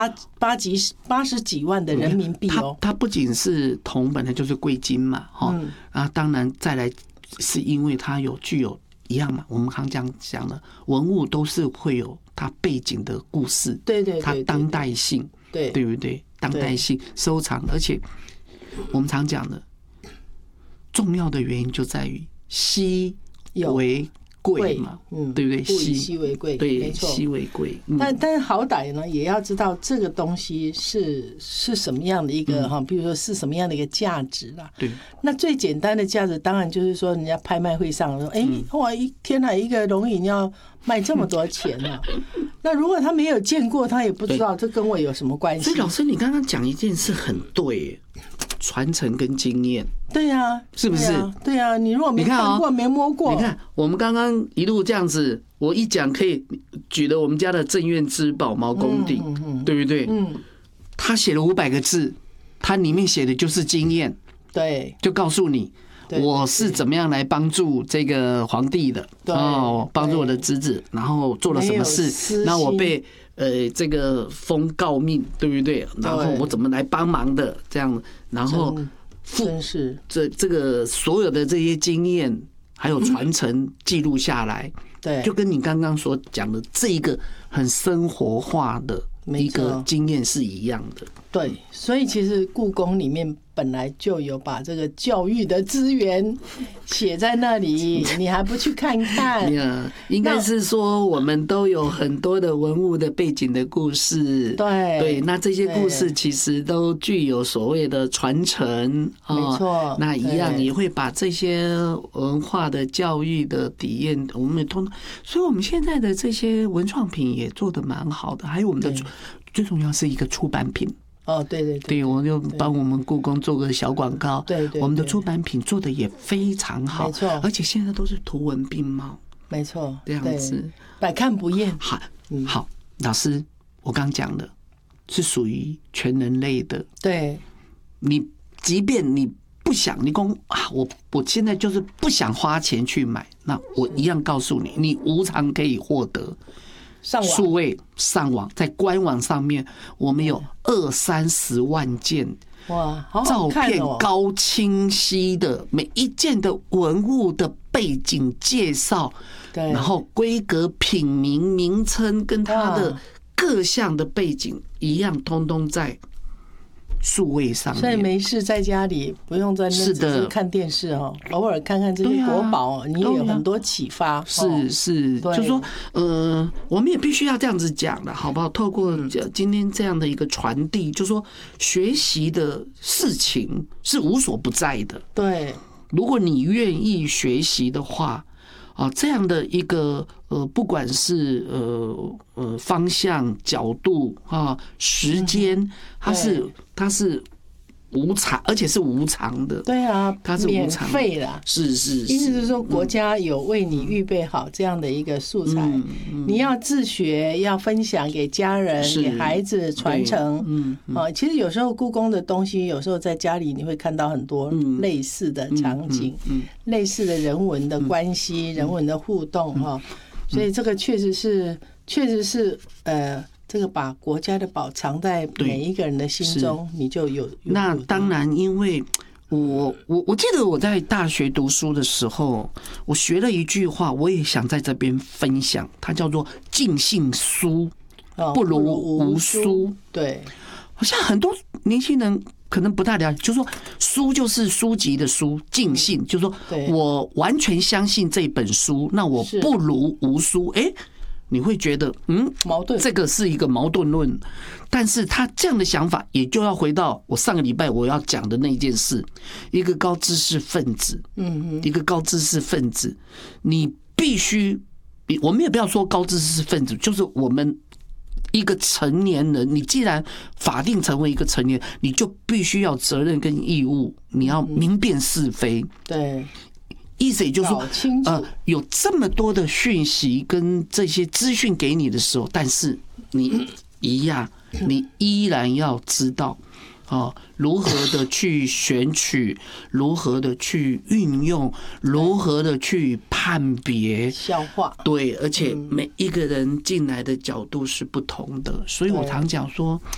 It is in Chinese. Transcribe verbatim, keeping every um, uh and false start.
八几八十几万的人民币哦。 它它不仅是铜本来就是贵金嘛，哈、嗯，啊，当然再来是因为它有具有一样嘛，我们刚讲讲了，文物都是会有它背景的故事， 对对对， 它当代性， 对对不对？当代性收藏，而且我们常讲的重要的原因就在于稀为贵嘛，嗯，对不对？ 稀稀为贵， 对， 没错， 稀为贵。 嗯、但但是好歹呢，也要知道这个东西是是什么样的一个哈、嗯，比如说是什么样的一个价值啦。 对。 那最简单的价值，当然就是说，人家拍卖会上说，哎、欸，哇，一天哪，一个龙影要卖这么多钱呢、啊？那如果他没有见过，他也不知道这跟我有什么关系。 所以老师，你刚刚讲一件事很对，传承跟经验。 对呀、啊， 是不是？ 对呀、啊啊，你如果没看过、哦、没摸过， 你看我们刚刚一路这样子，我一讲可以举了我们家的镇院之宝毛公鼎、嗯嗯，对不对？嗯，他写了五百个字，他里面写的就是经验， 对， 就告诉你我是怎么样来帮助这个皇帝的，哦，帮助我的侄子，然后做了什么事，然后我被呃这个封诰命，对不对？然后我怎么来帮忙的，这样，然后。 真是这这个所有的这些经验还有传承记录下来， 对， 就跟你刚刚所讲的这一个很生活化的一个经验是一样的。 对，所以其实故宫里面本来就有把这个教育的资源写在那里，你还不去看看？ 应该是说我们都有很多的文物的背景的故事。 对对，那这些故事其实都具有所谓的传承， 没错。 那一样也会把这些文化的教育的体验，我们也通。所以我们现在的这些文创品也做得蛮好的，还有我们的最重要是一个出版品。 哦，对对 对, 对，我就帮我们故宫做个小广告。 对 对, 对， 我们的出版品做的也非常好， 没错， 而且现在都是图文并茂， 没错， 这样子百看不厌。 好，好，老师，我刚讲的是属于全人类的。 对， 你即便你不想，你讲啊，我我现在就是不想花钱去买，那我一样告诉你，你无偿可以获得。数位上网，在官网上面，我们有二三十万件哇， 照片高清晰的每一件的文物的背景介绍， 对， 然后规格、品名、名称跟它的各项的背景一样，通通在数位上面。 所以没事在家里不用在那只是看电视哦，偶尔看看这些国宝，你也有很多启发。 是是，就是说，呃，我们也必须要这样子讲的，好不好？透过今天这样的一个传递，就是说学习的事情是无所不在的。 对， 如果你愿意学习的话。啊，这样的一个呃，不管是呃呃方向、角度啊、时间，它是它是无偿，而且是无偿的。 对啊， 它是无偿免费的。 是是， 意思是说，国家有为你预备好这样的一个素材，嗯嗯、你要自学，要分享给家人、给孩子传承。嗯啊，其实有时候故宫的东西，有时候在家里你会看到很多类似的场景，嗯嗯嗯、类似的人文的关系、嗯、人文的互动哈。嗯、所以这个确实是，确实是呃。这个把国家的宝藏在每一个人的心中，你就有。 那当然，因为我我我记得我在大学读书的时候，我学了一句话，我也想在这边分享，它叫做“尽信书，不如无书”。 对， 好像很多年轻人可能不太了解，就是说书就是书籍的书，尽信就是说我完全相信这本书，那我不如无书。哎。你会觉得，嗯， 矛盾， 这个是一个矛盾论，但是他这样的想法，也就要回到我上个礼拜我要讲的那一件事，一个高知识分子，嗯，一个高知识分子，你必须，我们也不要说高知识分子，就是我们一个成年人，你既然法定成为一个成年人，你就必须要责任跟义务，你要明辨是非， 对。 意思也就是说，呃，有这么多的讯息跟这些资讯给你的时候，但是你一样，你依然要知道，哦，如何的去选取，如何的去运用，如何的去判别、 消化。 对，而且每一个人进来的角度是不同的，所以我常讲说，